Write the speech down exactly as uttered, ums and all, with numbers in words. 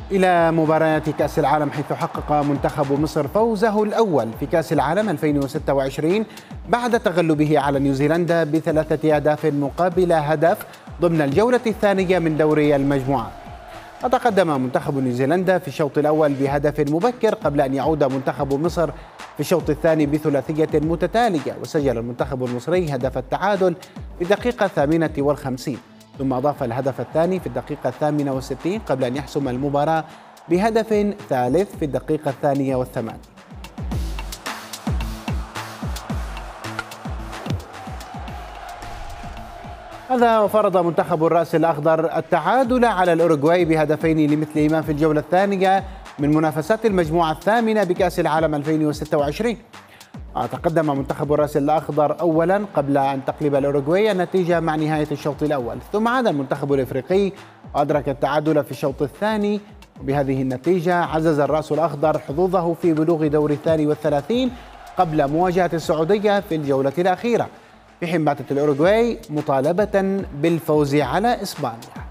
إلى مباريات كأس العالم، حيث حقق منتخب مصر فوزه الأول في كأس العالم ألفين وستة وعشرين بعد تغلبه على نيوزيلندا بثلاثة أهداف مقابل هدف ضمن الجولة الثانية من دوري المجموعات. وتقدم منتخب نيوزيلندا في الشوط الأول بهدف مبكر قبل أن يعود منتخب مصر في الشوط الثاني بثلاثية متتالية، وسجل المنتخب المصري هدف التعادل في الدقيقة الثامنة والخمسين، ثم أضاف الهدف الثاني في الدقيقة الثامنة والستين قبل أن يحسم المباراة بهدف ثالث في الدقيقة الثانية والثمانين. هذا وفرض منتخب الرأس الأخضر التعادل على الأوروغواي بهدفين لمثلهما في الجولة الثانية من منافسات المجموعة الثامنة بكأس العالم ألفين وستة وعشرين. تقدم منتخب الرأس الأخضر أولا قبل أن تقلب الأوروغواي النتيجة مع نهاية الشوط الأول، ثم عاد المنتخب الإفريقي وأدرك التعادل في الشوط الثاني. وبهذه النتيجة عزز الرأس الأخضر حظوظه في بلوغ دور الثاني والثلاثين قبل مواجهة السعودية في الجولة الأخيرة، في حين باتت الأوروغواي مطالبة بالفوز على إسبانيا.